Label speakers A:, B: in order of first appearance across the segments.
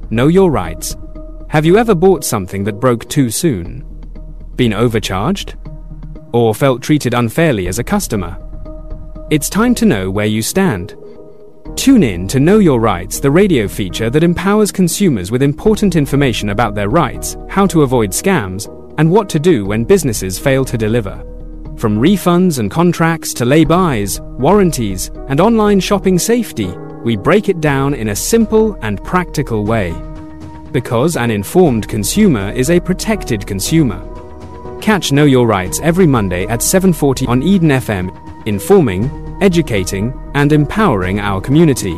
A: Know your rights. Have you ever bought something that broke too soon? Been overcharged? Or felt treated unfairly as a customer? It's time to know where you stand. Tune in to Know Your Rights, the radio feature that empowers consumers with important information about their rights, how to avoid scams, and what to do when businesses fail to deliver. From refunds and contracts to lay-bys, warranties, and online shopping safety, we break it down in a simple and practical way. Because an informed consumer is a protected consumer. Catch Know Your Rights every Monday at 7:40 on Eden FM, informing, educating, and empowering our community.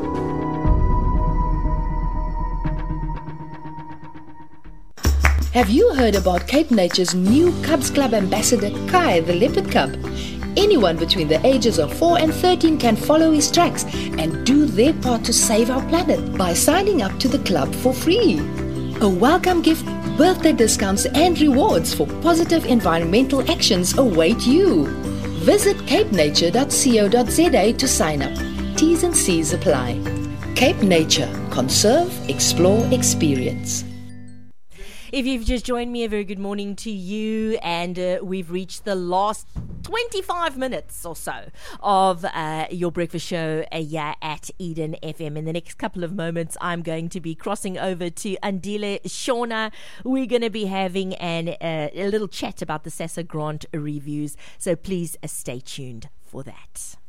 B: Have you heard about Cape Nature's new Cubs Club ambassador, Kai the Leopard Cub? Anyone between the ages of 4 and 13 can follow his tracks and do their part to save our planet by signing up to the club for free. A welcome gift, birthday discounts and rewards for positive environmental actions await you. Visit capenature.co.za to sign up. T's and C's apply. Cape Nature. Conserve, explore, experience.
C: If you've just joined me, a very good morning to you, and we've reached the last 25 minutes or so of your breakfast show here at Eden FM. In the next couple of moments, I'm going to be crossing over to Andile Shona. We're going to be having a little chat about the SASSA grant reviews, so please stay tuned for that.